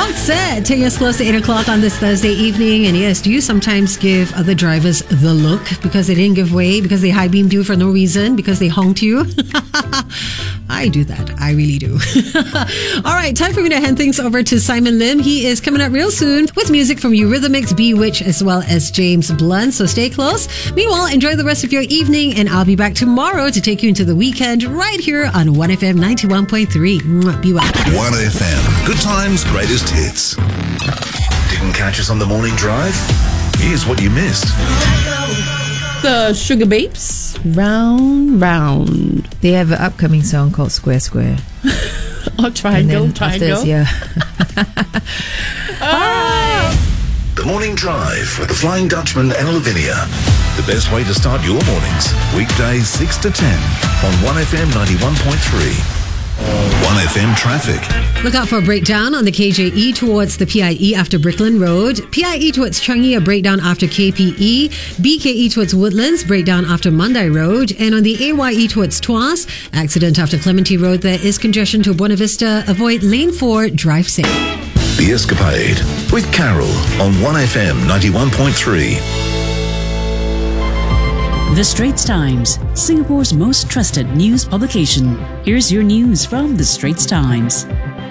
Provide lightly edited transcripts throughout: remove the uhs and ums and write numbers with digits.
All set. Taking us close to 8 o'clock on this Thursday evening. And yes, do you sometimes give other drivers the look because they didn't give way, because they high-beamed you for no reason, because they honked you? I do that. I really do. All right, time for me to hand things over to Simon Lim. He is coming up real soon with music from Eurythmics, Bewitch, as well as James Blunt. So stay close. Meanwhile, enjoy the rest of your evening, and I'll be back tomorrow to take you into the weekend right here on 1FM 91.3. Be well. 1FM. Good times, greatest hits. Didn't catch us on the morning drive? Here's what you missed. The Sugar Babes, Round Round. They have an upcoming song called Square Square. Or Triangle, Triangle. Yeah. The Morning Drive with the Flying Dutchman and Lavinia. The best way to start your mornings. Weekdays 6 to 10 on 1FM 91.3. 1FM traffic. Look out for a breakdown on the KJE towards the PIE after Brickland Road. PIE towards Changi, a breakdown after KPE. BKE towards Woodlands, breakdown after Mandai Road. And on the AYE towards Tuas, accident after Clementi Road. There is congestion to Buena Vista. Avoid lane 4, drive safe. The Escapade with Carol on 1FM 91.3. The Straits Times, Singapore's most trusted news publication. Here's your news from The Straits Times.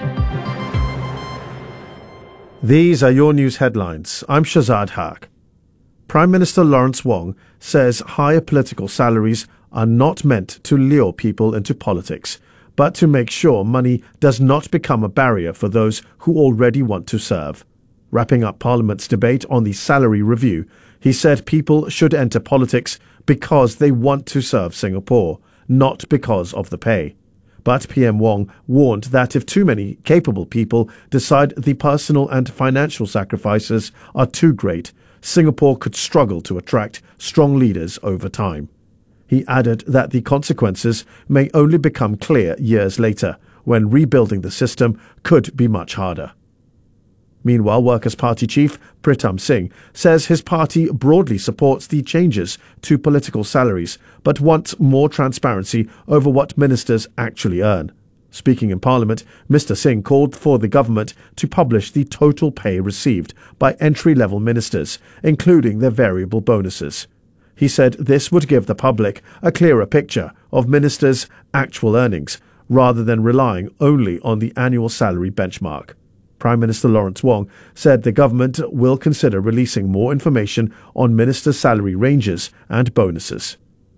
These are your news headlines. I'm Shazad Haq. Prime Minister Lawrence Wong says higher political salaries are not meant to lure people into politics, but to make sure money does not become a barrier for those who already want to serve. Wrapping up Parliament's debate on the salary review, he said people should enter politics because they want to serve Singapore, not because of the pay. But PM Wong warned that if too many capable people decide the personal and financial sacrifices are too great, Singapore could struggle to attract strong leaders over time. He added that the consequences may only become clear years later, when rebuilding the system could be much harder. Meanwhile, Workers' Party chief Pritam Singh says his party broadly supports the changes to political salaries, but wants more transparency over what ministers actually earn. Speaking in Parliament, Mr. Singh called for the government to publish the total pay received by entry-level ministers, including their variable bonuses. He said this would give the public a clearer picture of ministers' actual earnings, rather than relying only on the annual salary benchmark. Prime Minister Lawrence Wong said the government will consider releasing more information on ministers' salary ranges and bonuses.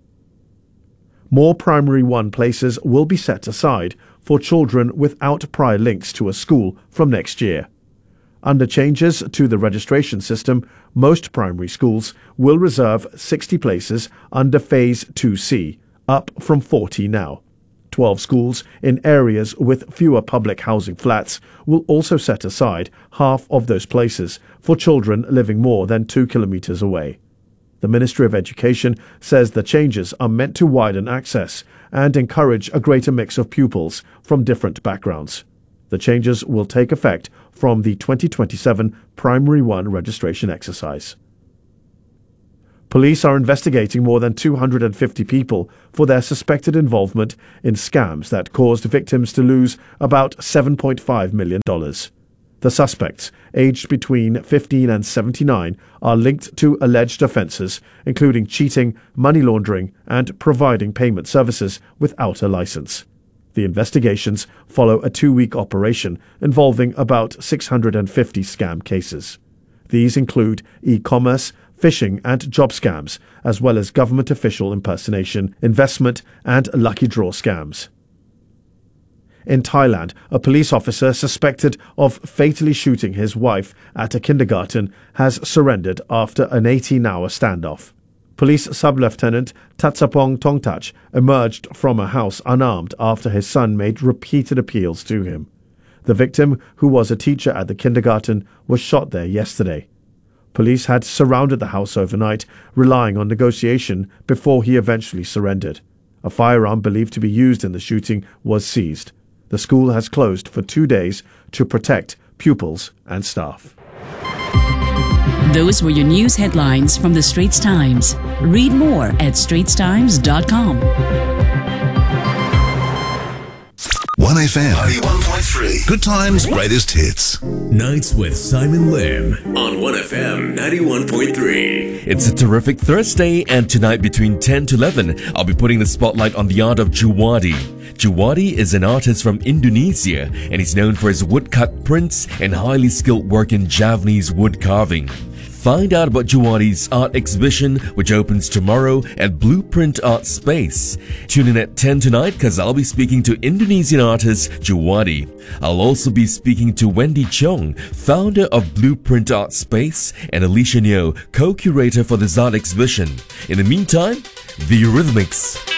More Primary 1 places will be set aside for children without prior links to a school from next year. Under changes to the registration system, most primary schools will reserve 60 places under Phase 2C, up from 40 now. 12 schools in areas with fewer public housing flats will also set aside half of those places for children living more than 2 kilometres away. The Ministry of Education says the changes are meant to widen access and encourage a greater mix of pupils from different backgrounds. The changes will take effect from the 2027 Primary 1 registration exercise. Police are investigating more than 250 people for their suspected involvement in scams that caused victims to lose about $7.5 million. The suspects, aged between 15 and 79, are linked to alleged offences, including cheating, money laundering, and providing payment services without a licence. The investigations follow a 2-week operation involving about 650 scam cases. These include e-commerce, phishing and job scams, as well as government official impersonation, investment and lucky draw scams. In Thailand, a police officer suspected of fatally shooting his wife at a kindergarten has surrendered after an 18-hour standoff. Police Sub-Lieutenant Tatsapong Tongtach emerged from a house unarmed after his son made repeated appeals to him. The victim, who was a teacher at the kindergarten, was shot there yesterday. Police had surrounded the house overnight, relying on negotiation before he eventually surrendered. A firearm believed to be used in the shooting was seized. The school has closed for 2 days to protect pupils and staff. Those were your news headlines from The Straits Times. Read more at straitstimes.com. 1FM 91.3. Good times, greatest hits. Nights with Simon Lim on 1FM 91.3. It's a terrific Thursday, and tonight between 10 to 11, I'll be putting the spotlight on the art of Juwadi. Juwadi is an artist from Indonesia, and he's known for his woodcut prints and highly skilled work in Javanese wood carving. Find out about Juwadi's art exhibition, which opens tomorrow at Blueprint Art Space. Tune in at 10 tonight, because I'll be speaking to Indonesian artist Juwadi. I'll also be speaking to Wendy Chong, founder of Blueprint Art Space, and Alicia Neo, co-curator for this art exhibition. In the meantime, the Eurythmics.